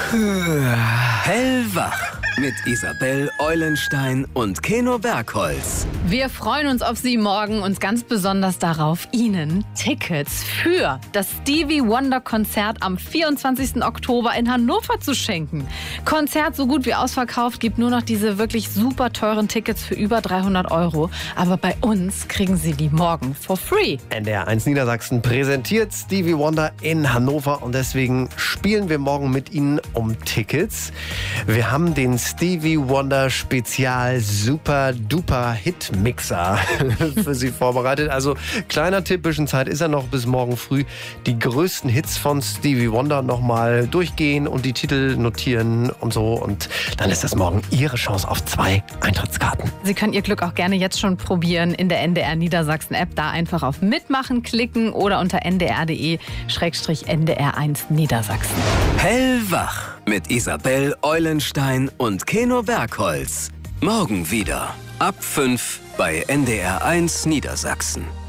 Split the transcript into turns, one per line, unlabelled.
Hellwach mit Isabel Eulenstein und Keno Bergholz.
Wir freuen uns auf Sie morgen und ganz besonders darauf, Ihnen Tickets für das Stevie Wonder Konzert am 24. Oktober in Hannover zu schenken. Konzert so gut wie ausverkauft, gibt nur noch diese wirklich super teuren Tickets für über 300 €. Aber bei uns kriegen Sie die morgen for free.
NDR 1 Niedersachsen präsentiert Stevie Wonder in Hannover und deswegen spielen wir morgen mit Ihnen um Tickets. Wir haben den Stevie Wonder Spezial Super Duper Hit Mixer für Sie vorbereitet. Also kleiner Tipp, bisschen Zeit ist ja noch bis morgen früh. Die größten Hits von Stevie Wonder nochmal durchgehen und die Titel notieren und so. Und dann ist das morgen Ihre Chance auf 2 Eintrittskarten.
Sie können Ihr Glück auch gerne jetzt schon probieren in der NDR Niedersachsen App. Da einfach auf Mitmachen klicken oder unter ndr.de/ndr1 Niedersachsen.
Hellwach mit Isabel Eulenstein und Keno Bergholz. Morgen wieder ab 5 bei NDR 1 Niedersachsen.